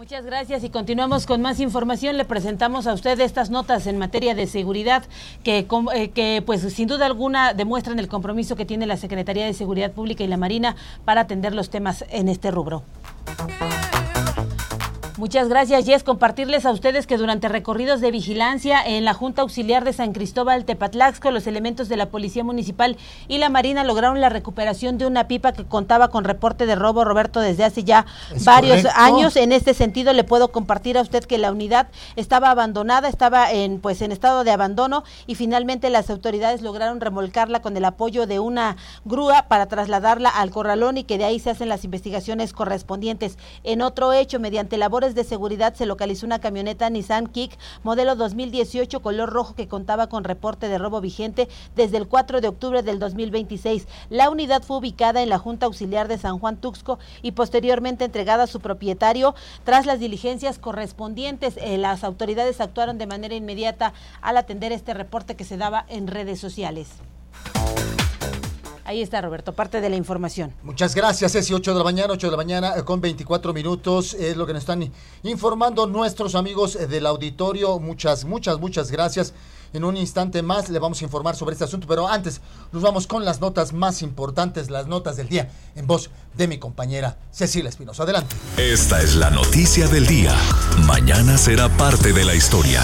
Muchas gracias y continuamos con más información. Le presentamos a usted estas notas en materia de seguridad que pues sin duda alguna demuestran el compromiso que tiene la Secretaría de Seguridad Pública y la Marina para atender los temas en este rubro. Muchas gracias, Jess. Compartirles a ustedes que durante recorridos de vigilancia en la Junta Auxiliar de San Cristóbal Tepatlaxco, los elementos de la Policía Municipal y la Marina lograron la recuperación de una pipa que contaba con reporte de robo, Roberto, desde hace ya varios años. En este sentido, le puedo compartir a usted que la unidad estaba abandonada, estaba en estado de abandono, y finalmente las autoridades lograron remolcarla con el apoyo de una grúa para trasladarla al corralón, y que de ahí se hacen las investigaciones correspondientes. En otro hecho, mediante labores de seguridad, se localizó una camioneta Nissan Kick modelo 2018 color rojo que contaba con reporte de robo vigente desde el 4 de octubre del 2026. La unidad fue ubicada en la Junta Auxiliar de San Juan Tuxco y posteriormente entregada a su propietario tras las diligencias correspondientes. Las autoridades actuaron de manera inmediata al atender este reporte que se daba en redes sociales. Ahí está, Roberto, parte de la información. Muchas gracias, Ceci. 8 de la mañana con 24 minutos, es lo que nos están informando nuestros amigos del auditorio. Muchas gracias. En un instante más le vamos a informar sobre este asunto, pero antes nos vamos con las notas más importantes, las notas del día, en voz de mi compañera Cecilia Espinosa. Adelante. Esta es la noticia del día. Mañana será parte de la historia.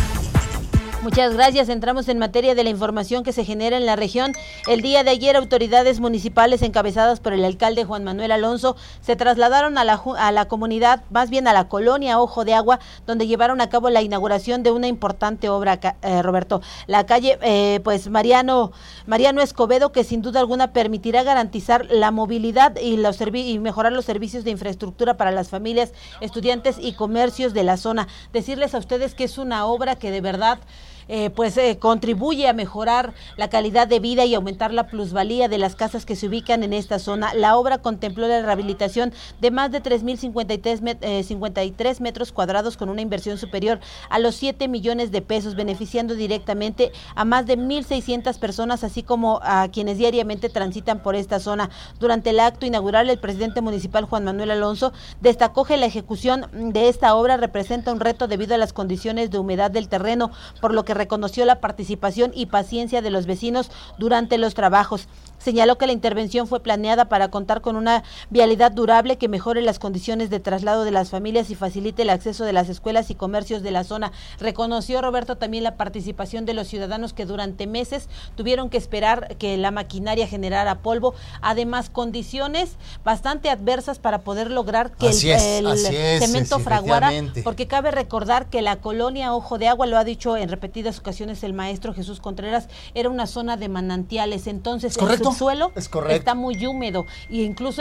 Muchas gracias. Entramos en materia de la información que se genera en la región. El día de ayer, autoridades municipales encabezadas por el alcalde Juan Manuel Alonso se trasladaron a la comunidad, más bien a la colonia Ojo de Agua, donde llevaron a cabo la inauguración de una importante obra, Roberto. La calle Mariano Escobedo, que sin duda alguna permitirá garantizar la movilidad y mejorar los servicios de infraestructura para las familias, estudiantes y comercios de la zona. Decirles a ustedes que es una obra que de verdad contribuye a mejorar la calidad de vida y aumentar la plusvalía de las casas que se ubican en esta zona. La obra contempló la rehabilitación de más de 3,053 metros cuadrados con una inversión superior a los 7 millones de pesos, beneficiando directamente a más de 1,600 personas, así como a quienes diariamente transitan por esta zona. Durante el acto inaugural, el presidente municipal Juan Manuel Alonso destacó que la ejecución de esta obra representa un reto debido a las condiciones de humedad del terreno, por lo que reconoció la participación y paciencia de los vecinos durante los trabajos. Señaló que la intervención fue planeada para contar con una vialidad durable que mejore las condiciones de traslado de las familias y facilite el acceso de las escuelas y comercios de la zona. Reconoció, Roberto, también la participación de los ciudadanos que durante meses tuvieron que esperar que la maquinaria generara polvo, además condiciones bastante adversas para poder lograr que el cemento fraguara, porque cabe recordar que la colonia Ojo de Agua, lo ha dicho en repetidas ocasiones el maestro Jesús Contreras, era una zona de manantiales, entonces el subsuelo está muy húmedo, e incluso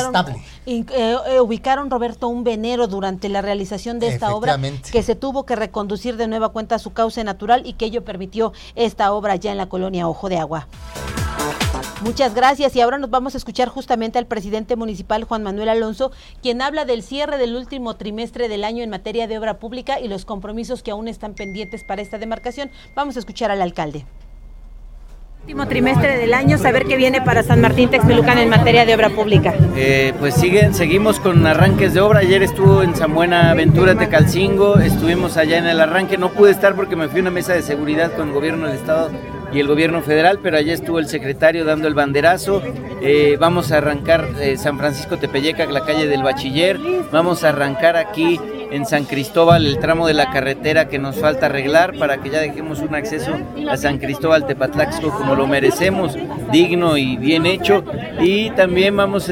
ubicaron, Roberto, un venero durante la realización de esta obra, que se tuvo que reconducir de nueva cuenta a su cauce natural, y que ello permitió esta obra ya en la colonia Ojo de Agua. Muchas gracias, y ahora nos vamos a escuchar justamente al presidente municipal Juan Manuel Alonso, quien habla del cierre del último trimestre del año en materia de obra pública y los compromisos que aún están pendientes para esta demarcación. Vamos a escuchar al alcalde. Último trimestre del año, saber qué viene para San Martín Texmelucan en materia de obra pública. Seguimos con arranques de obra. Ayer estuvo en San Buenaventura, Tecalcingo, estuvimos allá en el arranque. No pude estar porque me fui a una mesa de seguridad con el gobierno del estado y el gobierno federal, pero allá estuvo el secretario dando el banderazo. Vamos a arrancar San Francisco Tepeyeca, la calle del Bachiller. Vamos a arrancar aquí en San Cristóbal el tramo de la carretera que nos falta arreglar para que ya dejemos un acceso a San Cristóbal Tepatlaxco como lo merecemos, digno y bien hecho. Y también vamos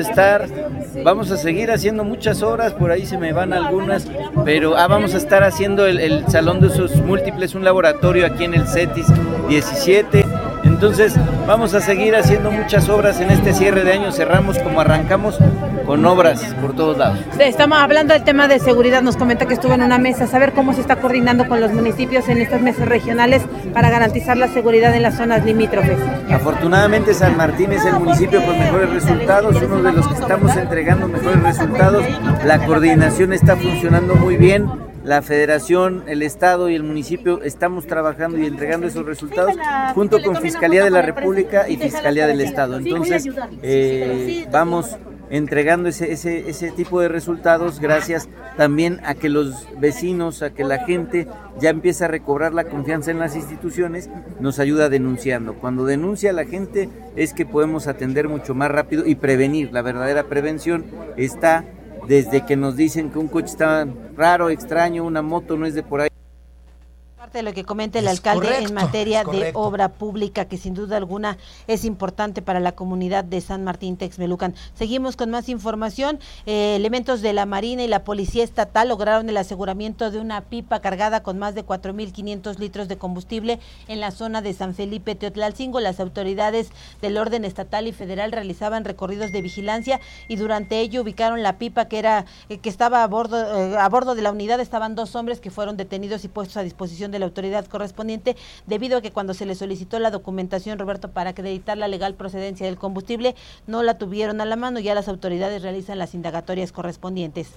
a seguir haciendo muchas obras, por ahí se me van algunas, pero vamos a estar haciendo el Salón de Usos Múltiples, un laboratorio aquí en el CETIS 17. Entonces vamos a seguir haciendo muchas obras en este cierre de año. Cerramos como arrancamos, con obras por todos lados. Estamos hablando del tema de seguridad, nos comenta que estuvo en una mesa, saber cómo se está coordinando con los municipios en estas mesas regionales para garantizar la seguridad en las zonas limítrofes. Afortunadamente San Martín es el municipio con mejores resultados, uno de los que estamos entregando mejores resultados. La coordinación está funcionando muy bien. La Federación, el Estado y el municipio estamos trabajando y entregando esos resultados junto con Fiscalía de la República y Fiscalía del Estado. Entonces vamos entregando ese tipo de resultados gracias también a que los vecinos, a que la gente ya empieza a recobrar la confianza en las instituciones, nos ayuda denunciando. Cuando denuncia la gente es que podemos atender mucho más rápido y prevenir. La verdadera prevención está desde que nos dicen que un coche está raro, extraño, una moto no es de por ahí. Parte de lo que comenta el alcalde en materia de obra pública, que sin duda alguna es importante para la comunidad de San Martín Texmelucan. Seguimos con más información. Elementos de la Marina y la Policía Estatal lograron el aseguramiento de una pipa cargada con más de 4,500 litros de combustible en la zona de San Felipe Teotlalcingo. Las autoridades del orden estatal y federal realizaban recorridos de vigilancia y durante ello ubicaron la pipa que estaba a bordo de la unidad. Estaban 2 hombres que fueron detenidos y puestos a disposición de la autoridad correspondiente, debido a que cuando se les solicitó la documentación, Roberto, para acreditar la legal procedencia del combustible, no la tuvieron a la mano. Ya las autoridades realizan las indagatorias correspondientes.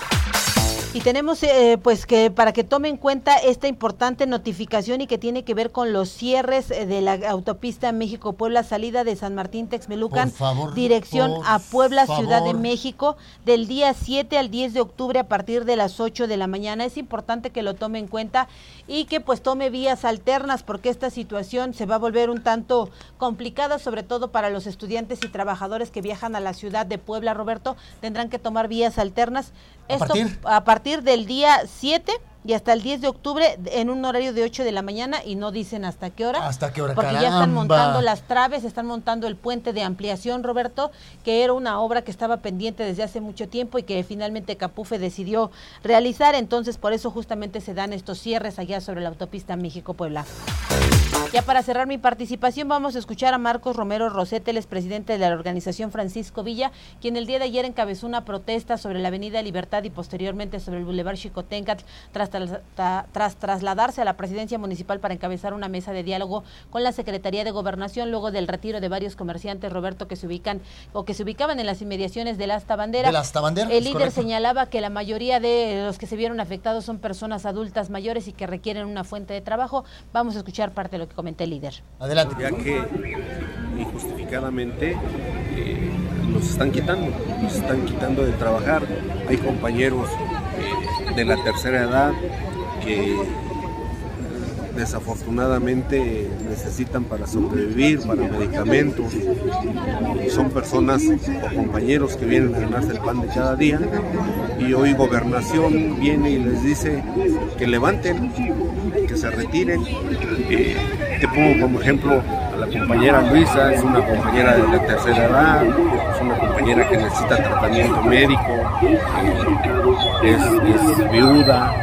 Y tenemos pues que para que tome en cuenta esta importante notificación y que tiene que ver con los cierres de la autopista México-Puebla, salida de San Martín Texmelucan, dirección a Puebla, Ciudad de México, del día 7 al 10 de octubre a partir de las 8 de la mañana. Es importante que lo tome en cuenta y que pues tome vías alternas, porque esta situación se va a volver un tanto complicada, sobre todo para los estudiantes y trabajadores que viajan a la ciudad de Puebla, Roberto. Tendrán que tomar vías alternas. A partir del día 7 y hasta el 10 de octubre en un horario de 8 de la mañana, y no dicen hasta qué hora. ¿Hasta qué hora? Porque ya están montando las traves, están montando el puente de ampliación, Roberto, que era una obra que estaba pendiente desde hace mucho tiempo y que finalmente Capufe decidió realizar. Entonces, por eso justamente se dan estos cierres allá sobre la autopista México-Puebla. Ya para cerrar mi participación, vamos a escuchar a Marcos Romero Rosete, el expresidente de la organización Francisco Villa, quien el día de ayer encabezó una protesta sobre la Avenida Libertad y posteriormente sobre el Boulevard Xicoténcatl, tras trasladarse a la presidencia municipal para encabezar una mesa de diálogo con la Secretaría de Gobernación, luego del retiro de varios comerciantes, Roberto, que se ubicaban en las inmediaciones del Asta Bandera. El líder señalaba que la mayoría de los que se vieron afectados son personas adultas mayores y que requieren una fuente de trabajo. Vamos a escuchar parte de lo que comenta el líder. Adelante. Ya que injustificadamente nos están quitando de trabajar. Hay compañeros de la tercera edad que desafortunadamente necesitan para sobrevivir, para medicamentos. Son personas o compañeros que vienen a ganarse el pan de cada día, y hoy Gobernación viene y les dice que levanten, que se retiren. Te pongo como ejemplo a la compañera Luisa, es una compañera de la tercera edad, es una compañera que necesita tratamiento médico, es viuda,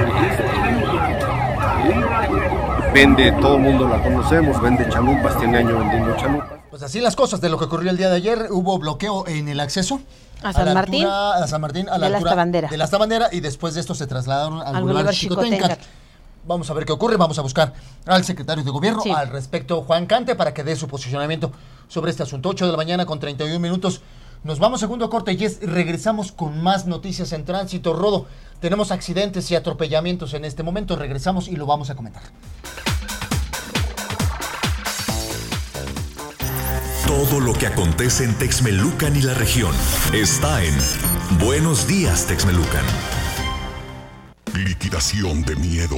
vende, todo el mundo la conocemos, vende chalupas, tiene años vendiendo chalupas. Pues así las cosas de lo que ocurrió el día de ayer. Hubo bloqueo en el acceso a San Martín, a la altura de la Asta Bandera, y después de esto se trasladaron al Boulevard Xicoténcatl. Vamos a ver qué ocurre, vamos a buscar al secretario de Gobierno al respecto, Juan Cante, para que dé su posicionamiento sobre este asunto. 8 de la mañana con 31 minutos. Nos vamos a segundo corte y regresamos con más noticias en tránsito. Rodo, tenemos accidentes y atropellamientos en este momento. Regresamos y lo vamos a comentar. Todo lo que acontece en Texmelucan y la región está en Buenos Días, Texmelucan. Liquidación de miedo.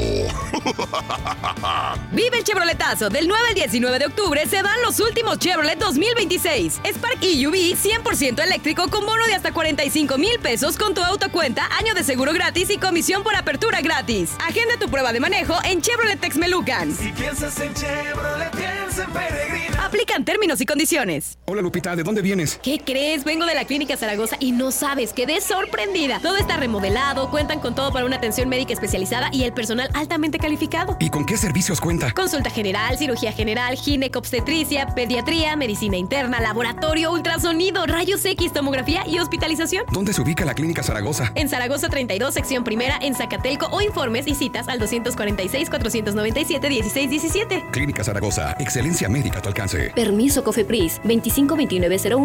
Vive el Chevroletazo. Del 9 al 19 de octubre se dan los últimos Chevrolet 2026. Spark EUV 100% eléctrico con bono de hasta 45,000 pesos con tu autocuenta, año de seguro gratis y comisión por apertura gratis. Agenda tu prueba de manejo en Chevrolet Texmelucan. Si piensas en Chevrolet, piensa en Peregrina. Aplican términos y condiciones. Hola Lupita, ¿de dónde vienes? ¿Qué crees? Vengo de la Clínica Zaragoza y no sabes, quedé sorprendida. Todo está remodelado, cuentan con todo para una atención médica especializada y el personal altamente calificado. ¿Y con qué servicios cuenta? Consulta general, cirugía general, ginecobstetricia, pediatría, medicina interna, laboratorio, ultrasonido, rayos X, tomografía y hospitalización. ¿Dónde se ubica la Clínica Zaragoza? En Zaragoza 32, sección primera, en Zacatelco, o informes y citas al 246-497-1617. Clínica Zaragoza, excelencia médica a tu alcance. Permiso COFEPRIS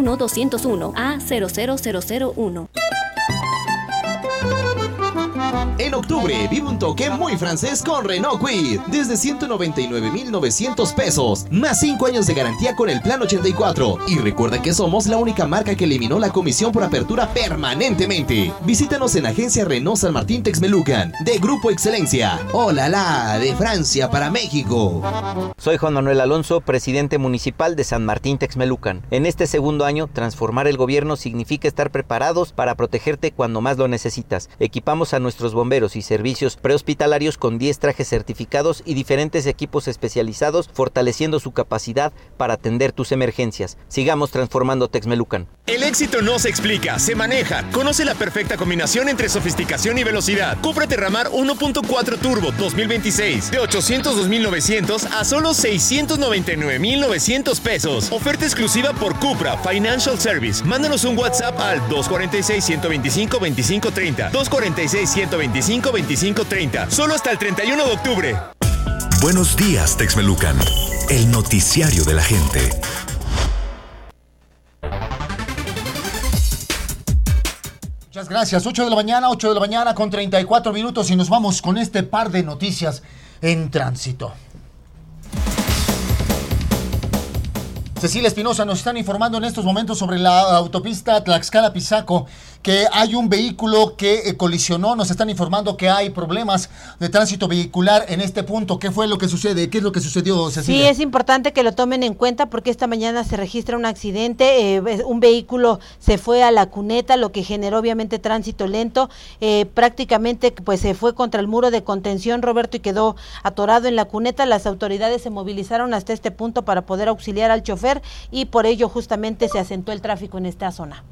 252901-201 A00001. En octubre, vive un toque muy francés con Renault Kwid. Desde 199,900 pesos. Más 5 años de garantía con el Plan 84. Y recuerda que somos la única marca que eliminó la comisión por apertura permanentemente. Visítanos en Agencia Renault San Martín Texmelucan, de Grupo Excelencia. ¡Hola, la! De Francia para México. Soy Juan Manuel Alonso, presidente municipal de San Martín Texmelucan. En este segundo año, transformar el gobierno significa estar preparados para protegerte cuando más lo necesitas. Equipamos a nuestros bomberos y servicios prehospitalarios con 10 trajes certificados y diferentes equipos especializados, fortaleciendo su capacidad para atender tus emergencias. Sigamos transformando Texmelucan. El éxito no se explica, se maneja. Conoce la perfecta combinación entre sofisticación y velocidad. Cupra Terramar 1.4 Turbo 2026 de 802,900 a solo 699,900 pesos. Oferta exclusiva por Cupra Financial Service. Mándanos un WhatsApp al 246-125-2530. 246-125-2530. Solo hasta el 31 de octubre. Buenos días, Texmelucan. El noticiario de la gente. Muchas gracias. 8 de la mañana con 34 minutos y nos vamos con este par de noticias en tránsito. Cecilia Espinosa, nos están informando en estos momentos sobre la autopista Tlaxcala-Pisaco que hay un vehículo que colisionó. Nos están informando que hay problemas de tránsito vehicular en este punto. ¿Qué fue lo que sucede? ¿Qué es lo que sucedió, Cecilia? Sí, es importante que lo tomen en cuenta porque esta mañana se registra un accidente. Un vehículo se fue a la cuneta, lo que generó obviamente tránsito lento. Prácticamente pues se fue contra el muro de contención, Roberto, y quedó atorado en la cuneta. Las autoridades se movilizaron hasta este punto para poder auxiliar al chofer y por ello justamente se asentó el tráfico en esta zona.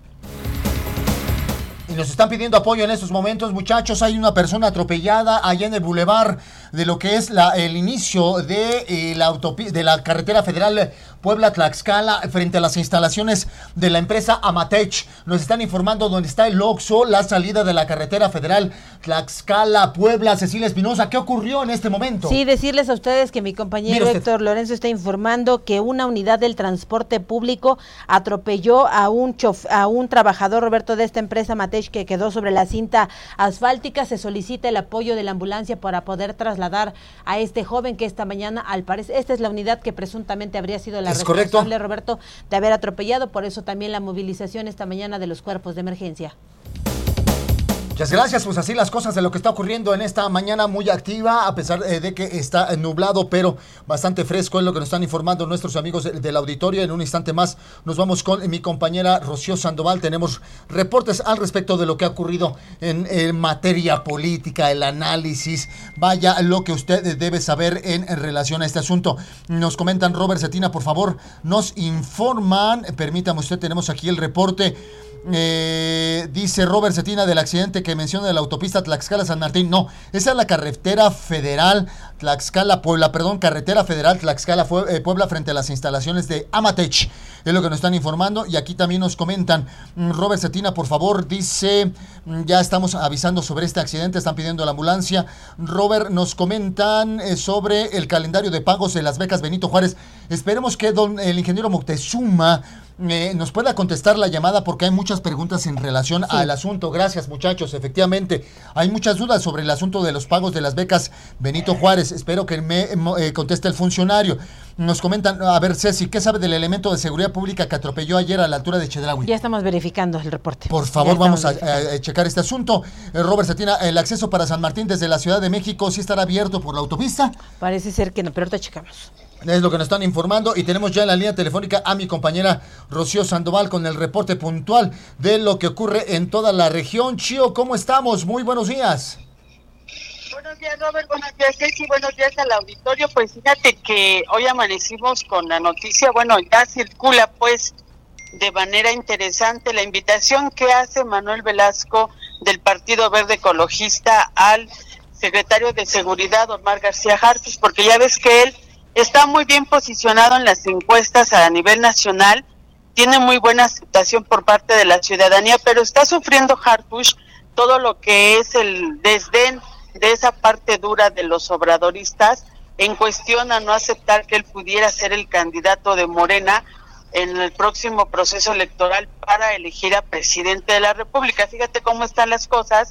Y nos están pidiendo apoyo en estos momentos, muchachos. Hay una persona atropellada allá en el bulevar de lo que es el inicio de la carretera federal Puebla-Tlaxcala, frente a las instalaciones de la empresa Amatech. Nos están informando dónde está el Oxxo, la salida de la carretera federal Tlaxcala-Puebla. Cecilia Espinosa, ¿qué ocurrió en este momento? Sí, decirles a ustedes que mi compañero Héctor Lorenzo está informando que una unidad del transporte público atropelló a un trabajador, Roberto, de esta empresa Amatech, que quedó sobre la cinta asfáltica. Se solicita el apoyo de la ambulancia para poder trasladar a este joven que esta mañana, al parecer, esta es la unidad que presuntamente habría sido la responsable, Roberto, de haber atropellado. Por eso también la movilización esta mañana de los cuerpos de emergencia. Muchas gracias, pues así las cosas de lo que está ocurriendo en esta mañana muy activa, a pesar de que está nublado, pero bastante fresco, es lo que nos están informando nuestros amigos del auditorio. En un instante más nos vamos con mi compañera Rocío Sandoval. Tenemos reportes al respecto de lo que ha ocurrido en materia política, el análisis, vaya lo que usted debe saber en relación a este asunto. Nos comentan, Robert Cetina, por favor, nos informan, permítame usted, tenemos aquí el reporte. Dice Robert Cetina del accidente que menciona de la autopista Tlaxcala-San Martín. No, esa es la carretera federal Tlaxcala-Puebla, carretera federal Tlaxcala-Puebla frente a las instalaciones de Amatech. Es lo que nos están informando y aquí también nos comentan. Robert Cetina, por favor, dice, ya estamos avisando sobre este accidente, están pidiendo la ambulancia. Robert, nos comentan sobre el calendario de pagos de las becas Benito Juárez. Esperemos que el ingeniero Moctezuma nos pueda contestar la llamada porque hay muchas preguntas en relación al asunto. Gracias, muchachos. Efectivamente, hay muchas dudas sobre el asunto de los pagos de las becas Benito Juárez. Espero que me conteste el funcionario. Nos comentan, a ver, Ceci, ¿qué sabe del elemento de seguridad pública que atropelló ayer a la altura de Chedraui? Ya estamos verificando el reporte. Por favor, vamos a checar este asunto. Robert Cetina, ¿el acceso para San Martín desde la Ciudad de México sí estará abierto por la autopista? Parece ser que no, pero ahorita checamos. Es lo que nos están informando y tenemos ya en la línea telefónica a mi compañera Rocío Sandoval con el reporte puntual de lo que ocurre en toda la región. Chío, ¿cómo estamos? Muy buenos días. Buenos días, Robert. Buenos días, Ceci. Buenos días al auditorio. Pues fíjate que hoy amanecimos con la noticia, ya circula pues de manera interesante la invitación que hace Manuel Velasco del Partido Verde Ecologista al secretario de Seguridad, Omar García Harfuch, porque ya ves que él está muy bien posicionado en las encuestas a nivel nacional, tiene muy buena aceptación por parte de la ciudadanía, pero está sufriendo Harfuch todo lo que es el desdén de esa parte dura de los obradoristas en cuestión a no aceptar que él pudiera ser el candidato de Morena en el próximo proceso electoral para elegir a presidente de la República. Fíjate cómo están las cosas,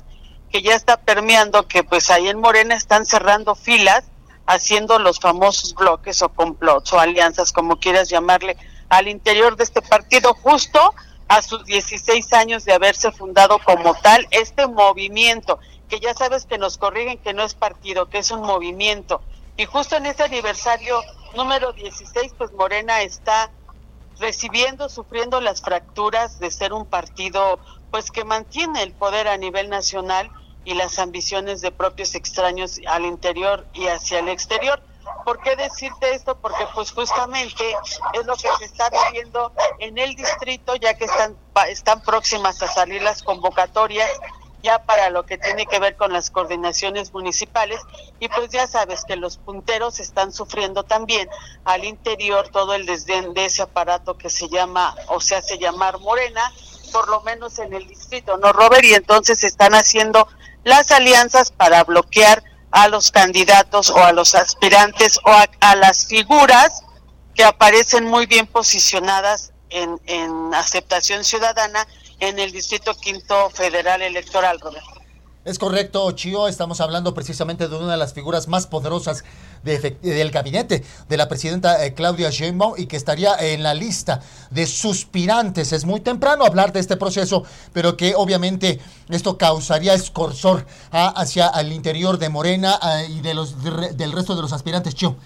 que ya está permeando que pues ahí en Morena están cerrando filas, haciendo los famosos bloques o complots o alianzas, como quieras llamarle, al interior de este partido, justo a sus 16 años de haberse fundado como tal este movimiento, que ya sabes que nos corrigen que no es partido, que es un movimiento. Y justo en ese aniversario número 16, pues Morena está sufriendo las fracturas de ser un partido pues que mantiene el poder a nivel nacional y las ambiciones de propios extraños al interior y hacia el exterior. ¿Por qué decirte esto? Porque pues justamente es lo que se está viviendo en el distrito, ya que están próximas a salir las convocatorias ya para lo que tiene que ver con las coordinaciones municipales, y pues ya sabes que los punteros están sufriendo también al interior todo el desdén de ese aparato que se llama o se hace llamar Morena, por lo menos en el distrito, ¿no, Robert? Y entonces están haciendo las alianzas para bloquear a los candidatos o a los aspirantes o a las figuras que aparecen muy bien posicionadas en aceptación ciudadana en el Distrito Quinto Federal Electoral, Roberto. Es correcto, Chío, estamos hablando precisamente de una de las figuras más poderosas del gabinete de la presidenta Claudia Sheinbaum y que estaría en la lista de suspirantes. Es muy temprano hablar de este proceso, pero que obviamente esto causaría escorzor hacia el interior de Morena y del resto de los aspirantes, Chío.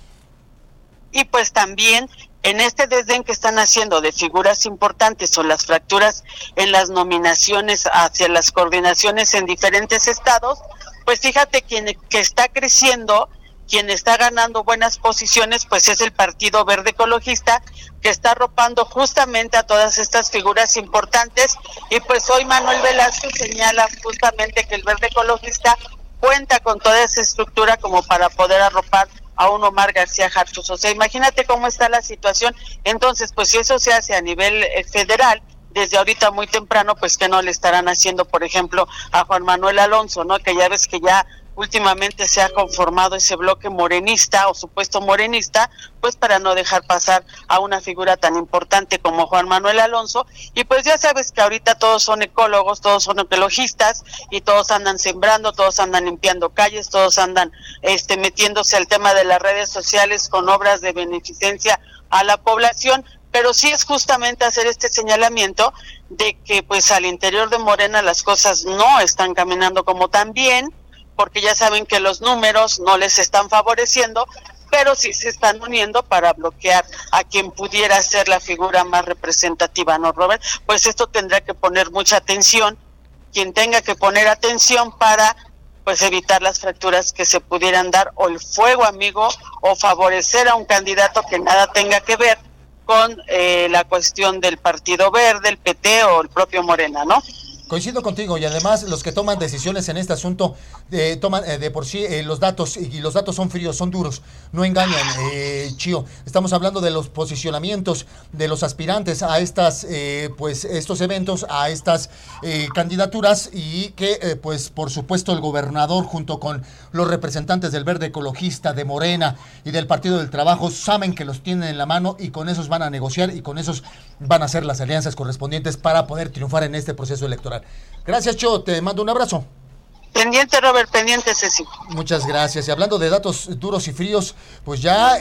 Y pues también en este desdén que están haciendo de figuras importantes o las fracturas en las nominaciones hacia las coordinaciones en diferentes estados, pues fíjate que está creciendo, quien está ganando buenas posiciones, pues es el Partido Verde Ecologista, que está arropando justamente a todas estas figuras importantes. Y pues hoy Manuel Velázquez señala justamente que el Verde Ecologista cuenta con toda esa estructura como para poder arropar a un Omar García Harfuch. O sea, imagínate cómo está la situación. Entonces, pues si eso se hace a nivel federal, desde ahorita muy temprano, pues que no le estarán haciendo, por ejemplo, a Juan Manuel Alonso, ¿no? Que ya ves que ya últimamente se ha conformado ese bloque morenista o supuesto morenista, pues para no dejar pasar a una figura tan importante como Juan Manuel Alonso. Y pues ya sabes que ahorita todos son ecólogos, todos son ecologistas y todos andan sembrando, todos andan limpiando calles, todos andan metiéndose al tema de las redes sociales con obras de beneficencia a la población. Pero sí es justamente hacer este señalamiento de que pues al interior de Morena las cosas no están caminando como tan bien, porque ya saben que los números no les están favoreciendo, pero sí se están uniendo para bloquear a quien pudiera ser la figura más representativa, ¿no, Robert? Pues esto tendrá que poner mucha atención, quien tenga que poner atención para pues evitar las fracturas que se pudieran dar, o el fuego amigo, o favorecer a un candidato que nada tenga que ver con la cuestión del Partido Verde, el PT o el propio Morena, ¿no? Coincido contigo, y además los que toman decisiones en este asunto toman de por sí los datos, y los datos son fríos, son duros, no engañan, Chío. Estamos hablando de los posicionamientos de los aspirantes a estas estos eventos, a estas candidaturas, y que pues por supuesto el gobernador junto con los representantes del Verde Ecologista, de Morena y del Partido del Trabajo saben que los tienen en la mano, y con esos van a negociar y con esos van a hacer las alianzas correspondientes para poder triunfar en este proceso electoral. Gracias, Cho, te mando un abrazo. Pendiente, Robert, pendiente, Ceci. Muchas gracias. Y hablando de datos duros y fríos, pues ya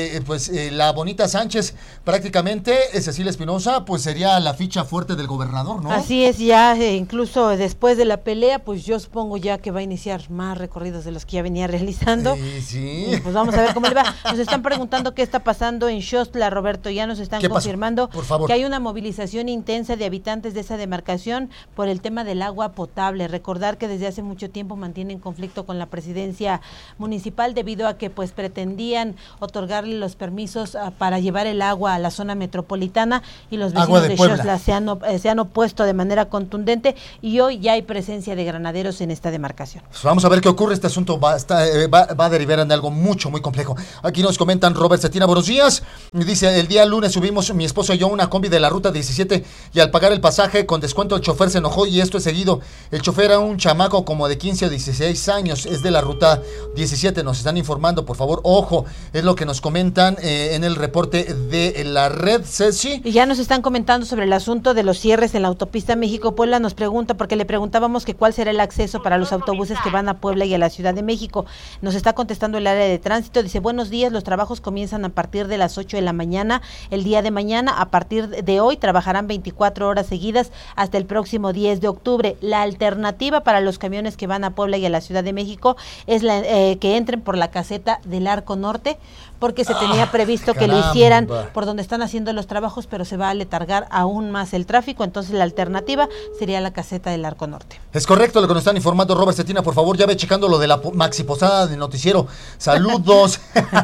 la Bonita Sánchez, prácticamente Cecilia Espinosa, pues sería la ficha fuerte del gobernador, ¿no? Así es, ya incluso después de la pelea, pues yo supongo ya que va a iniciar más recorridos de los que ya venía realizando. Sí. Y pues vamos a ver cómo le va. Nos están preguntando qué está pasando en Xostla, Roberto, ya nos están confirmando que hay una movilización intensa de habitantes de esa demarcación por el tema del agua potable. Recordar que desde hace mucho tiempo mantienen conflicto con la presidencia municipal debido a que pues pretendían otorgarle los permisos para llevar el agua a la zona metropolitana, y los vecinos de Xostla se han opuesto de manera contundente, y hoy ya hay presencia de granaderos en esta demarcación. Pues vamos a ver qué ocurre. Este asunto va a derivar en algo muy complejo. Aquí nos comentan Robert Cetina, buenos días. Dice, el día lunes subimos mi esposo y yo una combi de la ruta 17 y al pagar el pasaje con descuento el chofer se enojó, y esto es seguido. El chofer era un chamaco como como de 15 o 16 años, es de la ruta 17, nos están informando, por favor, ojo, es lo que nos comentan en el reporte de la red, Ceci. Y ya nos están comentando sobre el asunto de los cierres en la autopista México-Puebla, nos pregunta, porque le preguntábamos que cuál será el acceso para los autobuses que van a Puebla y a la Ciudad de México. Nos está contestando el área de tránsito, dice, buenos días, los trabajos comienzan a partir de las 8 de la mañana, el día de mañana, a partir de hoy, trabajarán 24 horas seguidas hasta el próximo 10 de octubre. La alternativa para los camiones que van a Puebla y a la Ciudad de México es que entren por la caseta del Arco Norte, porque se tenía previsto que lo hicieran por donde están haciendo los trabajos, pero se va a letargar aún más el tráfico, entonces la alternativa sería la caseta del Arco Norte. Es correcto lo que nos están informando, Robert Cetina, por favor, ya ve checando lo de la maxi posada de noticiero. Saludos.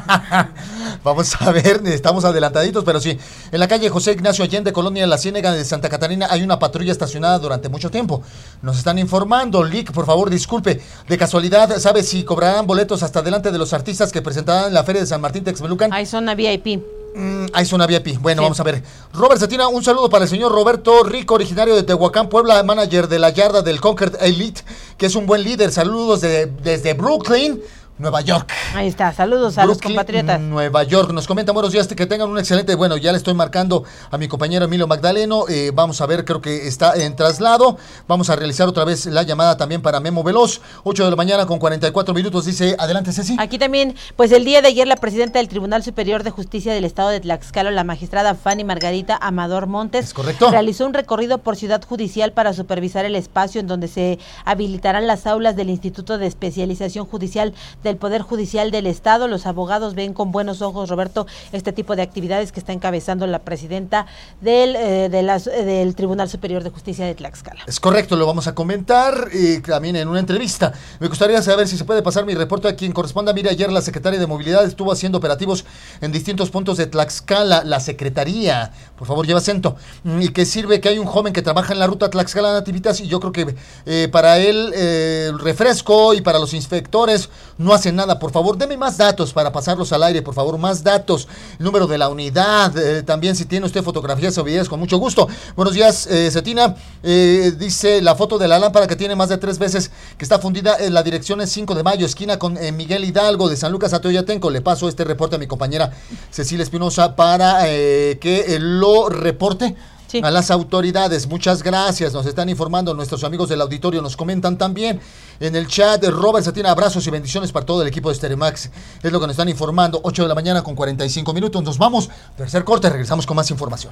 Vamos a ver, estamos adelantaditos, pero sí. En la calle José Ignacio Allende, Colonia La Ciénega de Santa Catarina, hay una patrulla estacionada durante mucho tiempo. Nos están informando, Lick, por favor, disculpe. De casualidad, ¿sabe si cobrarán boletos hasta delante de los artistas que presentarán en la Feria de San Martín Texmelucan? Hay zona VIP. Hay zona VIP. Bueno, sí. Vamos a ver. Robert Cetina, un saludo para el señor Roberto Rico, originario de Tehuacán, Puebla, manager de la yarda del Conquer Elite, que es un buen líder. Saludos desde Brooklyn, Nueva York. Ahí está, saludos a los compatriotas. Nueva York, nos comentan, buenos días, que tengan un excelente, bueno, ya le estoy marcando a mi compañero Emilio Magdaleno, vamos a ver, creo que está en traslado, vamos a realizar otra vez la llamada también para Memo Veloz, 8 de la mañana con 44 minutos, dice, adelante Ceci. Aquí también, pues el día de ayer la presidenta del Tribunal Superior de Justicia del Estado de Tlaxcala, la magistrada Fanny Margarita Amador Montes, ¿es correcto?, realizó un recorrido por Ciudad Judicial para supervisar el espacio en donde se habilitarán las aulas del Instituto de Especialización Judicial del Poder Judicial del Estado. Los abogados ven con buenos ojos, Roberto, este tipo de actividades que está encabezando la presidenta del Tribunal Superior de Justicia de Tlaxcala. Es correcto, lo vamos a comentar también en una entrevista. Me gustaría saber si se puede pasar mi reporte a quien corresponda. Mire, ayer la Secretaria de Movilidad estuvo haciendo operativos en distintos puntos de Tlaxcala. La Secretaría, por favor, lleva acento. Y que sirve que hay un joven que trabaja en la ruta Tlaxcala-Nativitas y yo creo que para él el refresco y para los inspectores no hacen nada. Por favor, deme más datos para pasarlos al aire, por favor, más datos, el número de la unidad, también si tiene usted fotografías o videos, con mucho gusto. Buenos días, Cetina, dice la foto de la lámpara que tiene más de 3 veces, que está fundida en la dirección es 5 de Mayo, esquina con Miguel Hidalgo de San Lucas a Teoyatenco. Le paso este reporte a mi compañera Cecilia Espinosa para que lo reporte a las autoridades. Muchas gracias, nos están informando nuestros amigos del auditorio, nos comentan también en el chat. Robert Cetina, abrazos y bendiciones para todo el equipo de Stereomax, es lo que nos están informando. 8 de la mañana con 45 minutos, nos vamos, tercer corte, regresamos con más información.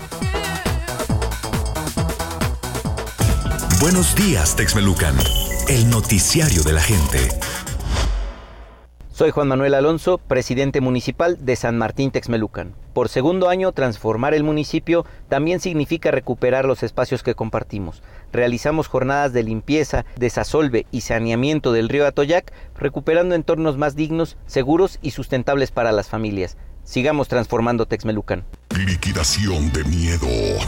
Buenos días, Texmelucan, el noticiario de la gente. Soy Juan Manuel Alonso, presidente municipal de San Martín Texmelucan. Por segundo año, transformar el municipio también significa recuperar los espacios que compartimos. Realizamos jornadas de limpieza, desasolve y saneamiento del río Atoyac, recuperando entornos más dignos, seguros y sustentables para las familias. Sigamos transformando Texmelucan. Liquidación de miedo.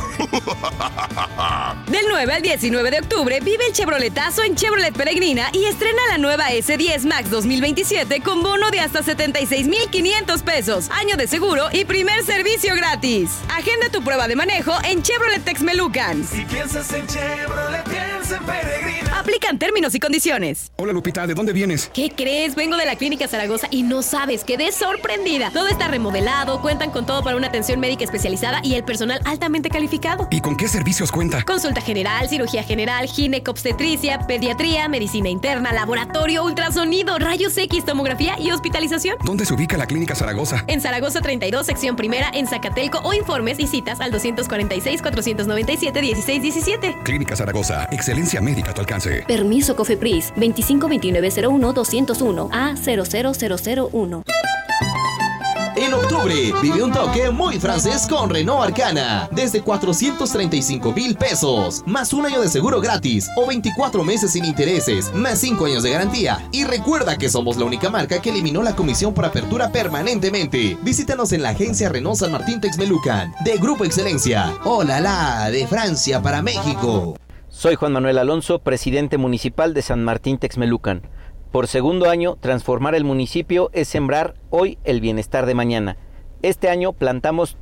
Del 9 al 19 de octubre vive el Chevroletazo en Chevrolet Peregrina y estrena la nueva S10 Max 2027 con bono de hasta 76,500 pesos, año de seguro y primer servicio gratis. Agenda tu prueba de manejo en Chevrolet Texmelucan. Si piensas en Chevrolet, piensa en Peregrina. Aplican términos y condiciones. Hola Lupita, ¿de dónde vienes? ¿Qué crees? Vengo de la Clínica Zaragoza y no sabes, quedé sorprendida. Todo está remodelado, cuentan con todo para una atención médica especializada y el personal altamente calificado. ¿Y con qué servicios cuenta? Consulta general, cirugía general, ginecobstetricia, pediatría, medicina interna, laboratorio, ultrasonido, rayos X, tomografía y hospitalización. ¿Dónde se ubica la Clínica Zaragoza? En Zaragoza 32, sección primera, en Zacatelco, o informes y citas al 246-497-1617. Clínica Zaragoza, excelencia médica a tu alcance. Permiso COFEPRIS 252901-201 a 00001. En octubre, vive un toque muy francés con Renault Arcana. Desde 435,000 pesos. Más un año de seguro gratis. O 24 meses sin intereses. Más 5 años de garantía. Y recuerda que somos la única marca que eliminó la comisión por apertura permanentemente. Visítanos en la agencia Renault San Martín Texmelucan. De Grupo Excelencia. ¡Hola la! De Francia para México. Soy Juan Manuel Alonso, presidente municipal de San Martín Texmelucan. Por segundo año, transformar el municipio es sembrar hoy el bienestar de mañana. Este año plantamos